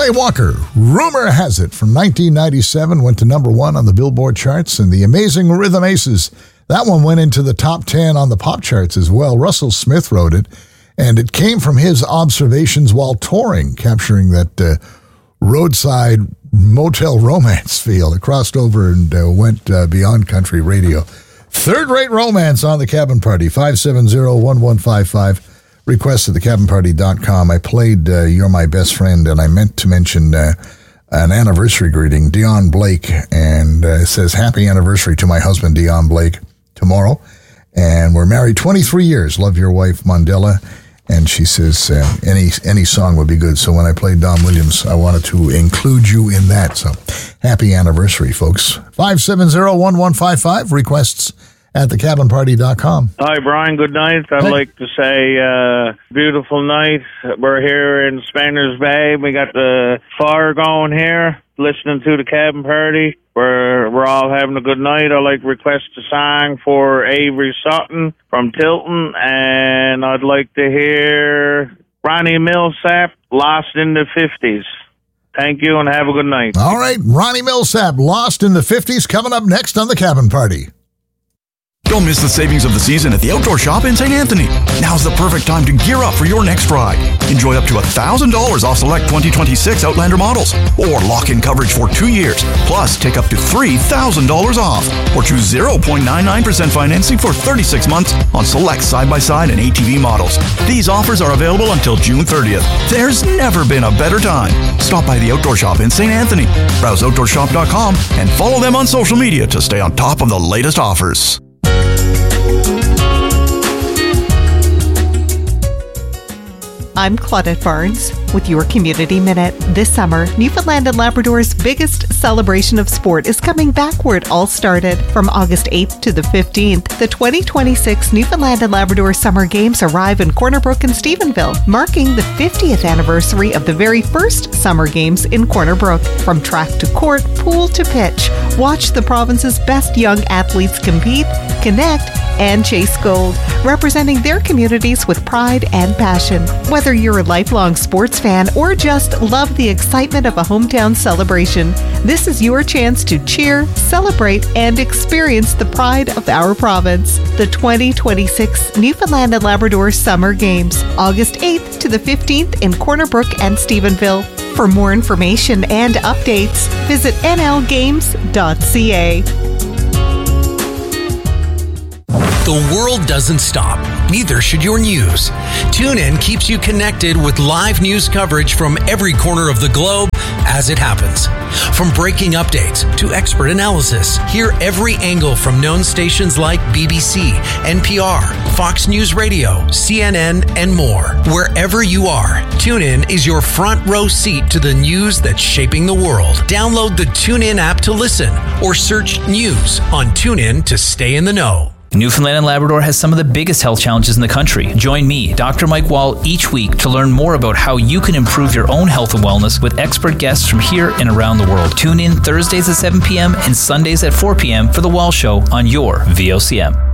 Clay Walker, Rumor Has It, from 1997, went to number 1 on the Billboard charts, and The Amazing Rhythm Aces, that one went into the top 10 on the pop charts as well. Russell Smith wrote it, and it came from his observations while touring, capturing that roadside motel romance feel. It crossed over and went beyond country radio. Third-rate romance on the Cabin Party, 570-1155. Request at thecabinparty.com. I played You're My Best Friend, and I meant to mention an anniversary greeting, Dion Blake, and it says, happy anniversary to my husband, Dion Blake, tomorrow. And we're married 23 years. Love your wife, Mandela. And she says, any song would be good. So when I played Don Williams, I wanted to include you in that. So happy anniversary, folks. 570-1155. Requests at thecabinparty.com. Hi, Brian. Good night. I'd like to say beautiful night. We're here in Spanners Bay. We got the fire going here, listening to the Cabin Party. We're all having a good night. I'd like to request a song for Avery Sutton from Tilton, and I'd like to hear Ronnie Millsap, Lost in the 50s. Thank you, and have a good night. All right, Ronnie Millsap, Lost in the 50s, coming up next on the Cabin Party. Don't miss the savings of the season at the Outdoor Shop in St. Anthony. Now's the perfect time to gear up for your next ride. Enjoy up to $1,000 off select 2026 Outlander models, or lock in coverage for 2 years. Plus, take up to $3,000 off, or choose 0.99% financing for 36 months on select side-by-side and ATV models. These offers are available until June 30th. There's never been a better time. Stop by the Outdoor Shop in St. Anthony. Browse outdoorshop.com and follow them on social media to stay on top of the latest offers. I'm Claudette Barnes with your Community Minute. This summer, Newfoundland and Labrador's biggest celebration of sport is coming back where it all started. From August 8th to the 15th, the 2026 Newfoundland and Labrador Summer Games arrive in Corner Brook and Stephenville, marking the 50th anniversary of the very first Summer Games in Corner Brook. From track to court, pool to pitch, watch the province's best young athletes compete, connect, and chase gold, representing their communities with pride and passion. Whether you're a lifelong sports fan or just love the excitement of a hometown celebration, this is your chance to cheer, celebrate, and experience the pride of our province. The 2026 Newfoundland and Labrador Summer Games, August 8th to the 15th in Corner Brook and Stephenville. For more information and updates, visit nlgames.ca. The world doesn't stop. Neither should your news. TuneIn keeps you connected with live news coverage from every corner of the globe as it happens. From breaking updates to expert analysis, hear every angle from known stations like BBC, NPR, Fox News Radio, CNN, and more. Wherever you are, TuneIn is your front row seat to the news that's shaping the world. Download the TuneIn app to listen or search news on TuneIn to stay in the know. Newfoundland and Labrador has some of the biggest health challenges in the country. Join me, Dr. Mike Wall, each week to learn more about how you can improve your own health and wellness with expert guests from here and around the world. Tune in Thursdays at 7 p.m. and Sundays at 4 p.m. for The Wall Show on your VOCM.